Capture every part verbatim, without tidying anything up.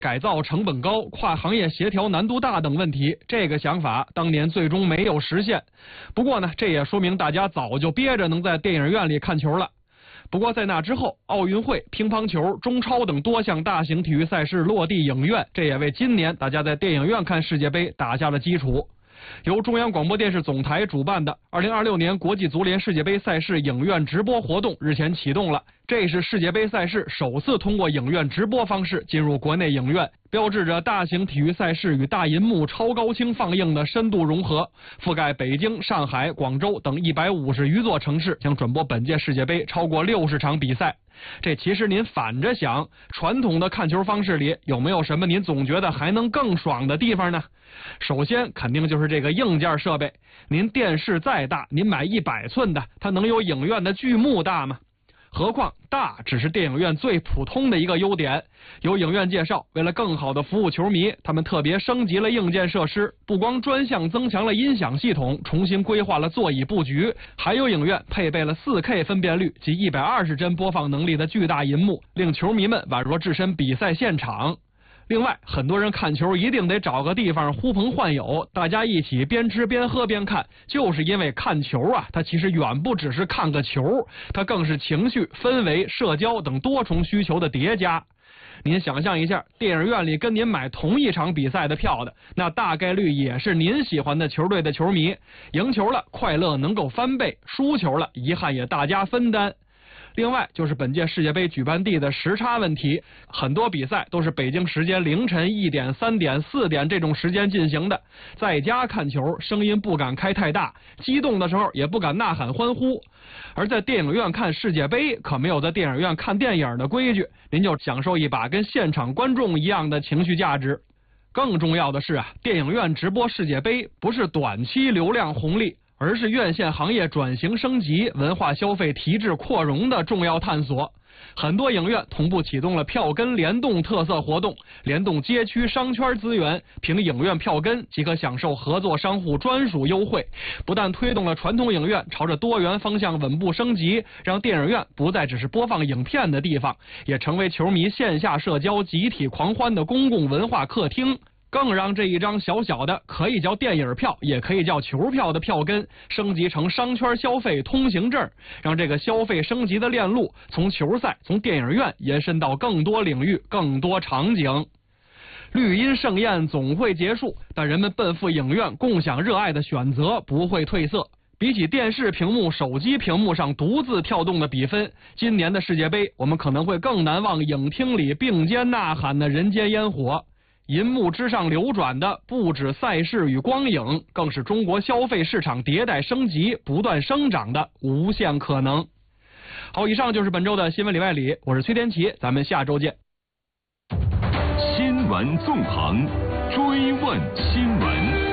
改造成本高、跨行业协调难度大等问题，这个想法当年最终没有实现。不过呢，这也说明大家早就憋着能在电影院里看球了。不过在那之后，奥运会、乒乓球、中超等多项大型体育赛事落地影院，这也为今年大家在电影院看世界杯打下了基础。由中央广播电视总台主办的二零二六年国际足联世界杯赛事影院直播活动日前启动了，这是世界杯赛事首次通过影院直播方式进入国内影院，标志着大型体育赛事与大银幕超高清放映的深度融合，覆盖北京、上海、广州等一百五十余座城市，将转播本届世界杯超过六十场比赛。这其实您反着想，传统的看球方式里有没有什么您总觉得还能更爽的地方呢？首先肯定就是这个硬件设备，您电视再大，您买一百寸的，它能有影院的剧目大吗？何况大只是电影院最普通的一个优点。有影院介绍，为了更好的服务球迷，他们特别升级了硬件设施，不光专项增强了音响系统，重新规划了座椅布局，还有影院配备了 四 K 分辨率及一百二十帧播放能力的巨大银幕，令球迷们宛若置身比赛现场。另外，很多人看球一定得找个地方呼朋唤友，大家一起边吃边喝边看，就是因为看球啊，它其实远不只是看个球，它更是情绪、氛围、社交等多重需求的叠加。您想象一下，电影院里跟您买同一场比赛的票的，那大概率也是您喜欢的球队的球迷，赢球了快乐能够翻倍，输球了遗憾也大家分担。另外就是本届世界杯举办地的时差问题，很多比赛都是北京时间凌晨一点、三点、四点这种时间进行的，在家看球声音不敢开太大，激动的时候也不敢呐喊欢呼。而在电影院看世界杯可没有在电影院看电影的规矩，您就享受一把跟现场观众一样的情绪价值。更重要的是啊，电影院直播世界杯不是短期流量红利，而是院线行业转型升级、文化消费提质扩容的重要探索。很多影院同步启动了票根联动特色活动，联动街区商圈资源，凭影院票根即可享受合作商户专属优惠。不但推动了传统影院朝着多元方向稳步升级，让电影院不再只是播放影片的地方，也成为球迷线下社交集体狂欢的公共文化客厅。更让这一张小小的可以叫电影票也可以叫球票的票根升级成商圈消费通行证，让这个消费升级的链路从球赛、从电影院延伸到更多领域、更多场景。绿茵盛宴总会结束，但人们奔赴影院共享热爱的选择不会褪色。比起电视屏幕、手机屏幕上独自跳动的比分，今年的世界杯我们可能会更难忘影厅里并肩呐喊的人间烟火。银幕之上流转的不止赛事与光影，更是中国消费市场迭代升级、不断生长的无限可能。好，以上就是本周的新闻里外里，我是崔天琪，咱们下周见。 新闻纵横，追问新闻。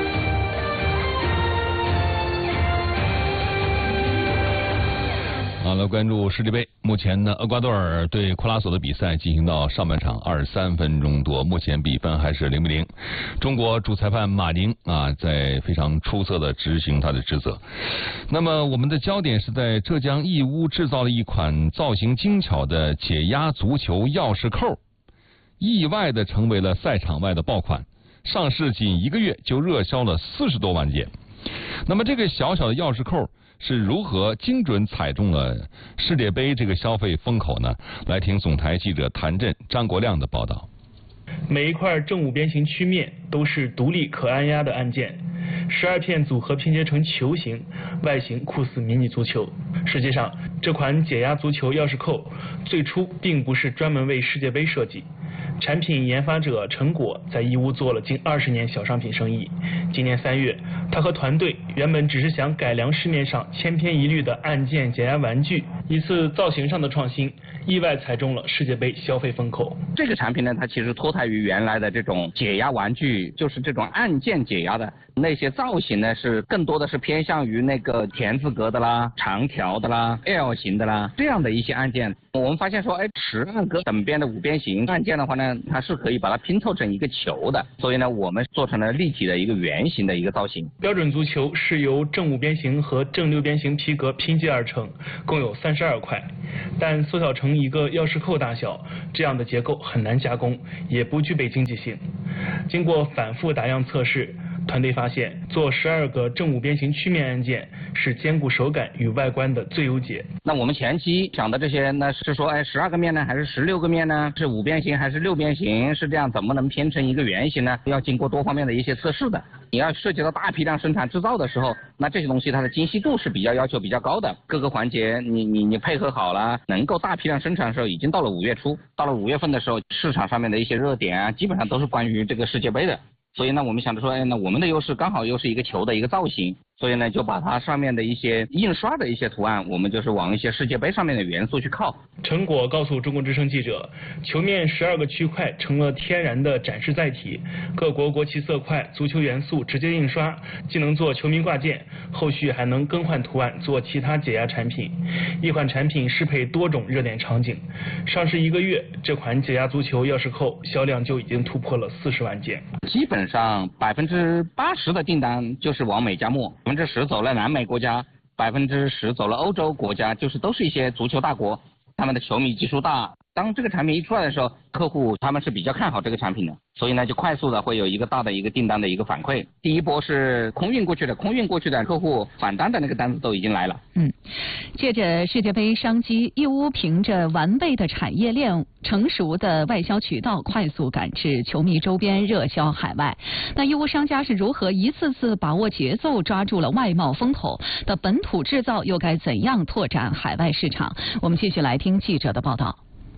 好了，关注世界杯。目前呢，厄瓜多尔对库拉索的比赛进行到上半场二十三分钟多，目前比分还是零比零。中国主裁判马宁啊，在非常出色的执行他的职责。那么我们的焦点是在浙江义乌制造了一款造型精巧的解压足球钥匙扣，意外的成为了赛场外的爆款，上市仅一个月就热销了四十多万件。那么这个小小的钥匙扣是如何精准踩中了世界杯这个消费风口呢？来听总台记者谭震、张国亮的报道。 每一块正五边形曲面都是独立可按压的按键，十二片组合拼接成球形，外形酷似迷你足球。实际上，这款解压足球钥匙扣最初并不是专门为世界杯设计。产品研发者陈果在义乌做了近二十年小商品生意。今年三月，他和团队原本只是想改良市面上千篇一律的按键解压玩具，一次造型上的创新，意外踩中了世界杯消费风口。 这个产品呢，它其实脱胎于原来的这种解压玩具，就是这种按键解压的那些造型呢，是更多的是偏向于那个田字格的啦、长条的啦、L 型的啦这样的一些按键。我们发现说，哎，十二个等边的五边形按键的话呢，它是可以把它拼凑成一个球的，所以呢，我们做成了立体的一个圆形的一个造型。 标准足球是由正五边形和正六边形皮革拼接而成，共有三十二块，但缩小成一个钥匙扣大小，这样的结构很难加工，也不具备经济性。经过反复打样测试，团队发现做十二个正五边形曲面按键是兼顾手感与外观的最优解。 那我们前期想的这些呢，是说哎十二个面呢，还是十六个面呢？是五边形还是六边形？是这样，怎么能拼成一个圆形呢？要经过多方面的一些测试的。你要涉及到大批量生产制造的时候，那这些东西它的精细度是比较要求比较高的，各个环节你你你配合好了，能够大批量生产的时候，已经到了五月初，到了五月份的时候，市场上面的一些热点啊，基本上都是关于这个世界杯的。所以呢，我们想着说，哎，那我们的优势刚好又是一个球的一个造型，所以呢，就把它上面的一些印刷的一些图案，我们就是往一些世界杯上面的元素去靠。 成果告诉中国之声记者，球面十二个区块成了天然的展示载体，各国国旗色块、足球元素直接印刷，既能做球迷挂件，后续还能更换图案做其他解压产品。一款产品适配多种热点场景。上市一个月，这款解压足球钥匙扣销量就已经突破了四十万件。 基本上百分之八十的订单就是往美加墨，百分之十走了南美国家，百分之十走了欧洲国家，就是都是一些足球大国，他们的球迷基数大。当这个产品一出来的时候，客户他们是比较看好这个产品的，所以呢就快速的会有一个大的一个订单的一个反馈。第一波是空运过去的，空运过去的客户返单的那个单子都已经来了。 嗯，借着世界杯商机，义乌凭着完备的产业链、成熟的外销渠道，快速赶制球迷周边，热销海外。那义乌商家是如何一次次把握节奏，抓住了外贸风口的本土制造，又该怎样拓展海外市场？我们继续来听记者的报道。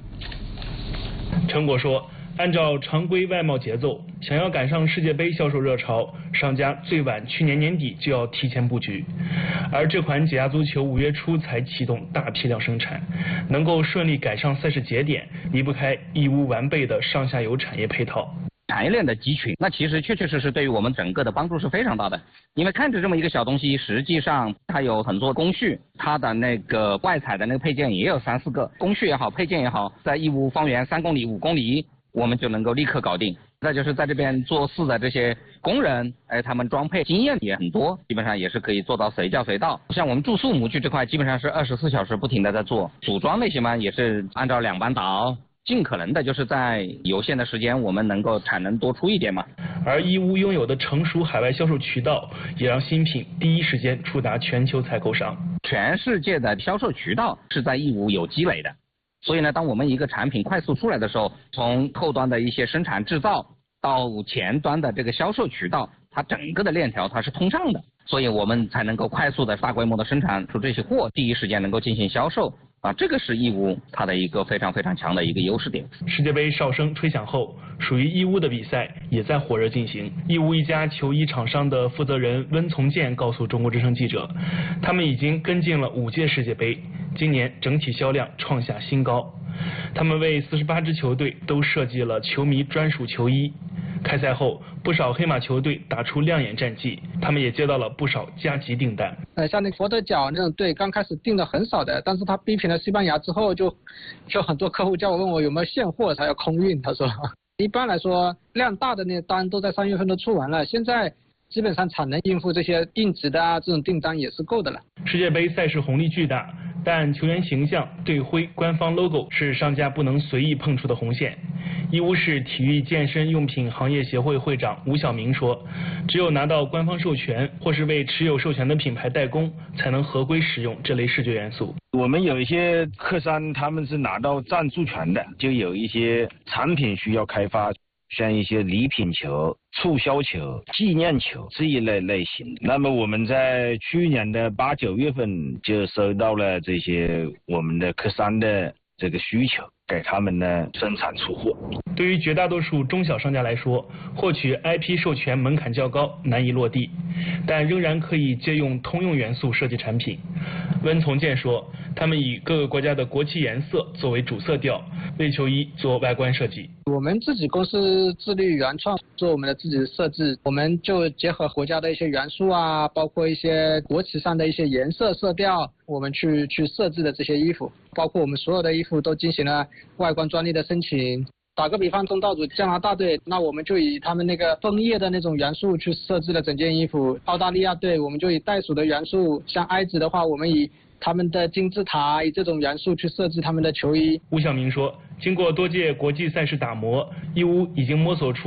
陈果说，按照常规外贸节奏，想要赶上世界杯销售热潮，商家最晚去年年底就要提前布局。而这款解压足球五月初才启动大批量生产，能够顺利赶上赛事节点，离不开义乌完备的上下游产业配套。 产业链的集群，那其实确确实实对于我们整个的帮助是非常大的。因为看着这么一个小东西，实际上它有很多工序，它的那个外采的那个配件也有三四个，工序也好，配件也好，在义乌方圆三公里、五公里，我们就能够立刻搞定。再就是在这边做事的这些工人，哎，他们装配经验也很多，基本上也是可以做到随叫随到。像我们注塑模具这块，基本上是二十四小时不停的在做，组装那些嘛，也是按照两班倒。尽可能的就是在有限的时间，我们能够产能多出一点嘛。 而义乌拥有的成熟海外销售渠道，也让新品第一时间触达全球采购商。 全世界的销售渠道是在义乌有积累的，所以呢，当我们一个产品快速出来的时候，从后端的一些生产制造到前端的这个销售渠道，它整个的链条它是通畅的，所以我们才能够快速的大规模的生产出这些货，第一时间能够进行销售。啊，这个是义乌它的一个非常非常强的一个优势点。 世界杯哨声吹响后，属于义乌的比赛也在火热进行。义乌一家球衣厂商的负责人温从建告诉中国之声记者，他们已经跟进了五届世界杯，今年整体销量创下新高。他们为四十八支球队都设计了球迷专属球衣。开赛后，不少黑马球队打出亮眼战绩，他们也接到了不少加急订单。 呃，像那佛得角那种队，刚开始订的很少的，但是他逼平了西班牙之后就，就就很多客户叫我问我有没有现货，才要空运。他说，一般来说量大的那些单都在三月份都出完了，现在基本上产能应付这些定制的啊这种订单也是够的了。 世界杯赛事红利巨大，但球员形象、队徽、官方 logo 是商家不能随意碰触的红线。义乌市体育健身用品行业协会会长吴晓明说，只有拿到官方授权或是为持有授权的品牌代工，才能合规使用这类视觉元素。 我们有一些客商他们是拿到赞助权的，就有一些产品需要开发，像一些礼品球、促销球、纪念球这一类类型。那么我们在去年的八九月份就收到了这些我们的客商的这个需求，给他们呢生产出货。 对于绝大多数中小商家来说，获取 I P 授权门槛较高，难以落地，但仍然可以借用通用元素设计产品。温从建说，他们以各个国家的国旗颜色作为主色调，为球衣做外观设计。 我们自己公司致力原创，做我们的自己的设置，我们就结合国家的一些元素啊，包括一些国旗上的一些颜色色调，我们去去设置的这些衣服，包括我们所有的衣服都进行了外观专利的申请， 打个比方，东道主加拿大队，那我们就以他们那个枫叶的那种元素去设置了整件衣服；澳大利亚队，我们就以袋鼠的元素；像埃及的话，我们以他们的金字塔以这种元素去设置他们的球衣。 吴晓明说，经过多届国际赛事打磨，义乌已经摸索出